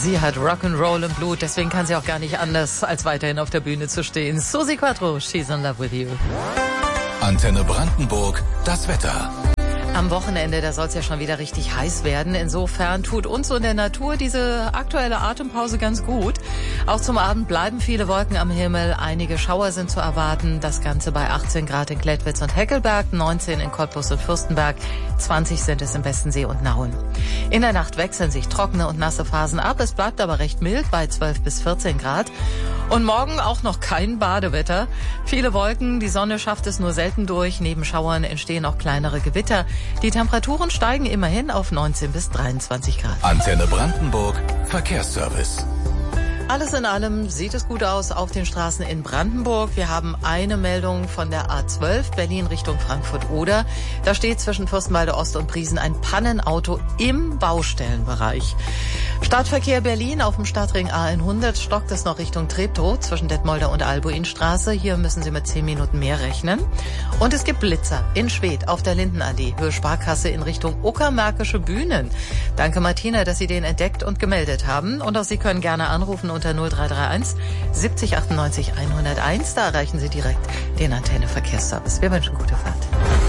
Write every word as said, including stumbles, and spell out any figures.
Sie hat Rock'n'Roll im Blut, deswegen kann sie auch gar nicht anders, als weiterhin auf der Bühne zu stehen. Susi Quatro, She's in Love with You. Antenne Brandenburg, das Wetter. Am Wochenende, da soll es ja schon wieder richtig heiß werden. Insofern tut uns und der Natur diese aktuelle Atempause ganz gut. Auch zum Abend bleiben viele Wolken am Himmel. Einige Schauer sind zu erwarten. Das Ganze bei achtzehn Grad in Klettwitz und Heckelberg, neunzehn in Cottbus und Fürstenberg, zwanzig sind es im Westensee und Nauen. In der Nacht wechseln sich trockene und nasse Phasen ab. Es bleibt aber recht mild bei zwölf bis vierzehn Grad. Und morgen auch noch kein Badewetter. Viele Wolken, die Sonne schafft es nur selten durch. Neben Schauern entstehen auch kleinere Gewitter. Die Temperaturen steigen immerhin auf neunzehn bis dreiundzwanzig Grad. Antenne Brandenburg, Verkehrsservice. Alles in allem sieht es gut aus auf den Straßen in Brandenburg. Wir haben eine Meldung von der A zwölf, Berlin Richtung Frankfurt-Oder. Da steht zwischen Fürstenwalde Ost und Briesen ein Pannenauto im Baustellenbereich. Stadtverkehr Berlin auf dem Stadtring A hundert stockt es noch Richtung Treptow zwischen Detmolder und Albuinstraße. Hier müssen Sie mit zehn Minuten mehr rechnen. Und es gibt Blitzer in Schwedt auf der Lindenallee, Höhe Sparkasse in Richtung Uckermärkische Bühnen. Danke Martina, dass Sie den entdeckt und gemeldet haben. Und auch Sie können gerne anrufen unter null drei drei eins siebzig achtundneunzig hunderteins. Da erreichen Sie direkt den Antenne Verkehrsservice. Wir wünschen gute Fahrt.